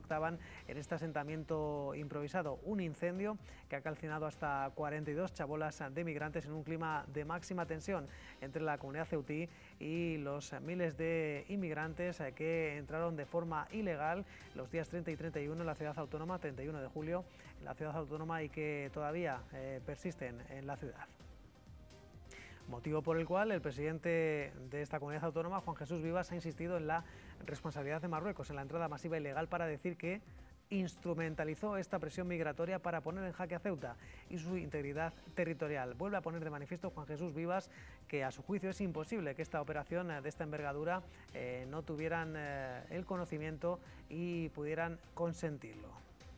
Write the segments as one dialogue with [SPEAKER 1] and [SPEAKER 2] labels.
[SPEAKER 1] afectaban en este asentamiento improvisado. Un incendio que ha calcinado hasta 42 chabolas de migrantes en un clima de máxima tensión entre la comunidad ceutí y los miles de inmigrantes que entraron de forma ilegal los días 30 y 31 en la ciudad autónoma, 31 de julio en la ciudad autónoma, y que todavía persisten en la ciudad. Motivo por el cual el presidente de esta comunidad autónoma, Juan Jesús Vivas, ha insistido en la responsabilidad de Marruecos en la entrada masiva ilegal, para decir que instrumentalizó esta presión migratoria para poner en jaque a Ceuta y su integridad territorial. Vuelve a poner de manifiesto Juan Jesús Vivas que a su juicio es imposible que esta operación de esta envergadura no tuvieran el conocimiento y pudieran consentirlo.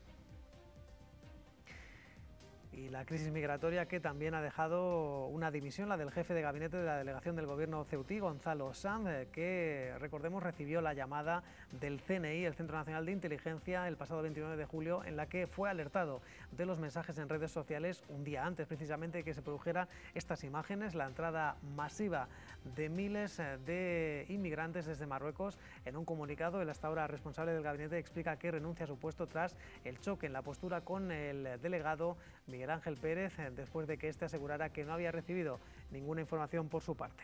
[SPEAKER 1] Y la crisis migratoria, que también ha dejado una dimisión, la del jefe de gabinete de la delegación del gobierno ceutí, Gonzalo Sanz, que, recordemos, recibió la llamada del CNI, el Centro Nacional de Inteligencia, el pasado 29 de julio, en la que fue alertado de los mensajes en redes sociales un día antes precisamente de que se produjera estas imágenes, la entrada masiva de miles de inmigrantes desde Marruecos. En un comunicado, el hasta ahora responsable del gabinete explica que renuncia a su puesto tras el choque en la postura con el delegado Miguel Ángel Pérez, después de que éste asegurara que no había recibido ninguna información por su parte.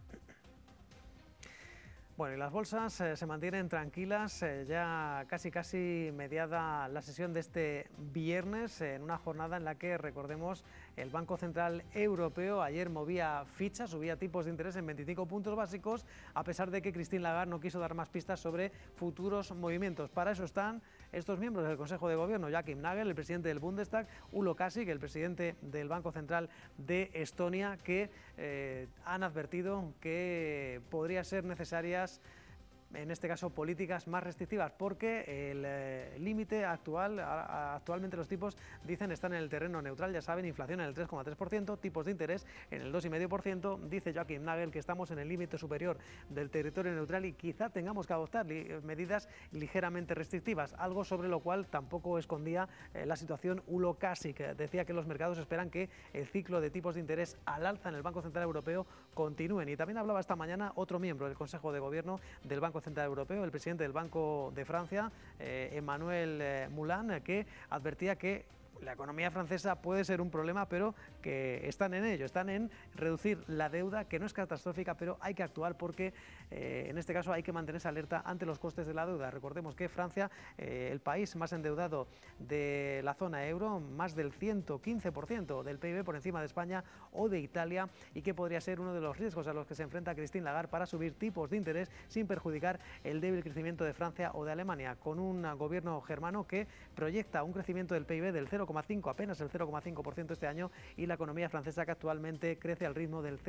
[SPEAKER 1] Bueno, y las bolsas se mantienen tranquilas, ya casi mediada la sesión de este viernes, en una jornada en la que, recordemos, el Banco Central Europeo ayer movía fichas, subía tipos de interés en 25 puntos básicos, a pesar de que Christine Lagarde no quiso dar más pistas sobre futuros movimientos. Para eso están estos miembros del Consejo de Gobierno: Joachim Nagel, el presidente del Bundestag, Ulo Kasik, el presidente del Banco Central de Estonia, que han advertido que podría ser necesarias, en este caso, políticas más restrictivas, porque el límite actualmente los tipos, dicen, están en el terreno neutral. Ya saben, inflación en el 3,3%, tipos de interés en el 2,5%. Dice Joachim Nagel que estamos en el límite superior del territorio neutral y quizá tengamos que adoptar medidas ligeramente restrictivas, algo sobre lo cual tampoco escondía la situación Ulo Kasik. Decía que los mercados esperan que el ciclo de tipos de interés al alza en el Banco Central Europeo continúen. Y también hablaba esta mañana otro miembro del Consejo de Gobierno del Banco Central Europeo, el presidente del Banco de Francia, Emmanuel Moulin, que advertía que la economía francesa puede ser un problema, pero que están en ello, están en reducir la deuda, que no es catastrófica, pero hay que actuar porque en este caso hay que mantenerse alerta ante los costes de la deuda. Recordemos que Francia, el país más endeudado de la zona euro, más del 115% del PIB, por encima de España o de Italia, y que podría ser uno de los riesgos a los que se enfrenta Christine Lagarde para subir tipos de interés sin perjudicar el débil crecimiento de Francia o de Alemania, con un gobierno germano que proyecta un crecimiento del PIB del 0,5%, apenas el 0,5% este año, y la economía francesa, que actualmente crece al ritmo del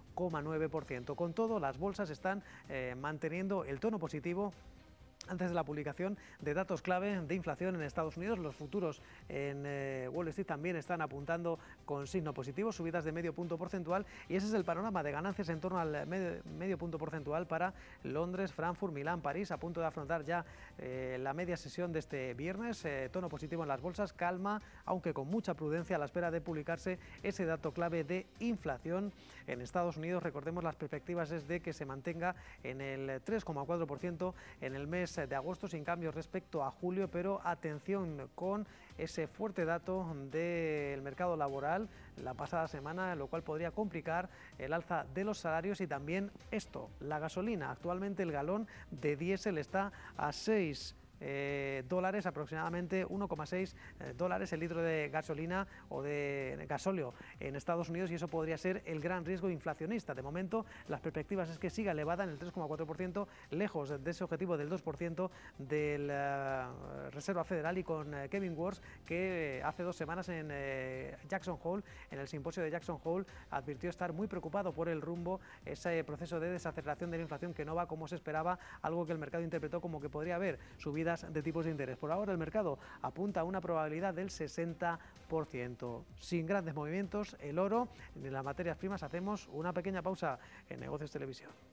[SPEAKER 1] 0,9%. Con todo, las bolsas están manteniendo el tono positivo antes de la publicación de datos clave de inflación en Estados Unidos. Los futuros en Wall Street también están apuntando con signo positivo, subidas de medio punto porcentual, y ese es el panorama de ganancias en torno al medio punto porcentual para Londres, Frankfurt, Milán, París, a punto de afrontar ya la media sesión de este viernes. Tono positivo en las bolsas, calma, aunque con mucha prudencia, a la espera de publicarse ese dato clave de inflación en Estados Unidos. Recordemos, las perspectivas es de que se mantenga en el 3,4% en el mes de agosto, sin cambios respecto a julio, pero atención con ese fuerte dato del mercado laboral la pasada semana, lo cual podría complicar el alza de los salarios. Y también esto, la gasolina. Actualmente el galón de diésel está a 6 dólares, aproximadamente 1,6 dólares el litro de gasolina o de gasóleo en Estados Unidos, y eso podría ser el gran riesgo inflacionista. De momento, las perspectivas es que siga elevada en el 3,4%, lejos de ese objetivo del 2% de la Reserva Federal, y con Kevin Warsh, que hace 2 semanas en Jackson Hole, en el simposio de Jackson Hole, advirtió estar muy preocupado por el rumbo, ese proceso de desaceleración de la inflación que no va como se esperaba, algo que el mercado interpretó como que podría haber subidas de tipos de interés. Por ahora el mercado apunta a una probabilidad del 60%. Sin grandes movimientos, el oro, en las materias primas. Hacemos una pequeña pausa en Negocios Televisión.